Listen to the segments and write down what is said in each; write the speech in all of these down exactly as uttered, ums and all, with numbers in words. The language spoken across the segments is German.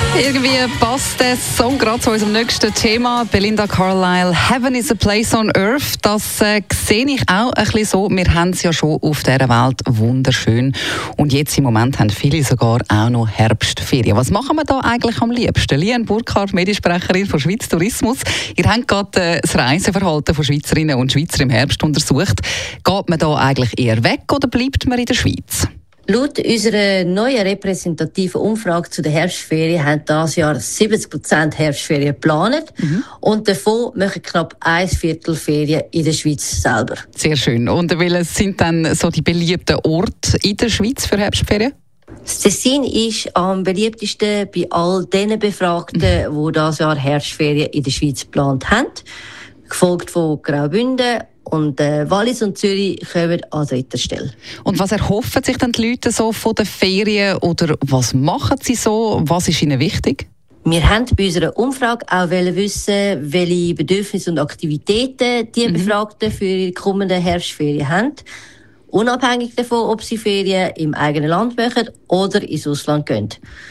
Irgendwie passt der Song gerade zu unserem nächsten Thema. Belinda Carlisle, «Heaven is a place on earth». Das äh, sehe ich auch ein bisschen so. Wir haben es ja schon auf dieser Welt wunderschön. Und jetzt im Moment haben viele sogar auch noch Herbstferien. Was machen wir da eigentlich am liebsten? Lien Burkhardt, Mediensprecherin von Schweiz Tourismus. Ihr habt gerade äh, das Reiseverhalten von Schweizerinnen und Schweizer im Herbst untersucht. Geht man da eigentlich eher weg oder bleibt man in der Schweiz? Laut unserer neuen repräsentativen Umfrage zu den Herbstferien haben dieses Jahr siebzig Prozent Herbstferien geplant. Mhm. Und davon machen knapp ein Viertel Ferien in der Schweiz selber. Sehr schön. Und welche sind dann so die beliebten Orte in der Schweiz für Herbstferien? Das Tessin ist am beliebtesten bei all den Befragten, die dieses Jahr Herbstferien in der Schweiz geplant haben. Gefolgt von Graubünden. Und äh, Wallis und Zürich kommen an dritter Stelle. Und was erhoffen sich denn die Leute so von den Ferien oder was machen sie so? Was ist ihnen wichtig? Wir haben bei unserer Umfrage auch wissen, welche Bedürfnisse und Aktivitäten die mhm. Befragten für die kommenden Herbstferien haben. Unabhängig davon, ob sie Ferien im eigenen Land machen oder ins Ausland gehen.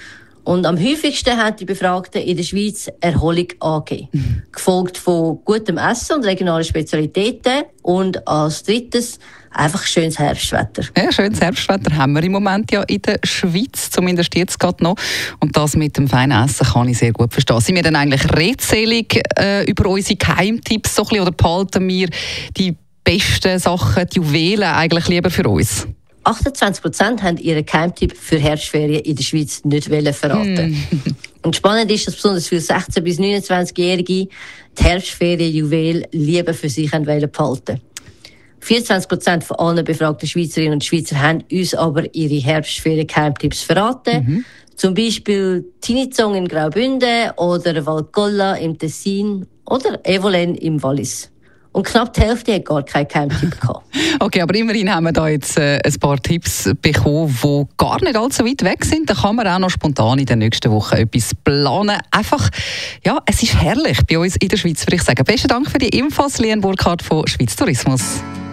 Und am häufigsten haben die Befragten in der Schweiz Erholung angegeben. Mhm. Gefolgt von gutem Essen und regionalen Spezialitäten. Und als drittes einfach schönes Herbstwetter. Ja, schönes Herbstwetter haben wir im Moment ja in der Schweiz, zumindest jetzt gerade noch. Und das mit dem feinen Essen kann ich sehr gut verstehen. Sind wir denn eigentlich redselig äh, über unsere Geheimtipps so ein bisschen, oder behalten wir die besten Sachen, die Juwelen eigentlich lieber für uns? achtundzwanzig Prozent haben ihren Geheimtipp für Herbstferien in der Schweiz nicht verraten. Mm. Und spannend ist, dass besonders für sechzehn- bis neunundzwanzigjährige die Herbstferien-Juwel lieber für sich behalten. vierundzwanzig Prozent von allen befragten Schweizerinnen und Schweizer haben uns aber ihre Herbstferien-Geheimtipps verraten. Mhm. Zum Beispiel Tinizong in Graubünden oder Valcolla im Tessin oder Evolen im Wallis. Und knapp die Hälfte hat gar keinen Geheimtipp gehabt. Okay, aber immerhin haben wir da jetzt äh, ein paar Tipps bekommen, die gar nicht allzu weit weg sind. Da kann man auch noch spontan in den nächsten Wochen etwas planen. Einfach, ja, es ist herrlich bei uns in der Schweiz, würde ich sagen. Besten Dank für die Infos, Lien Burkhardt von Schweiz Tourismus.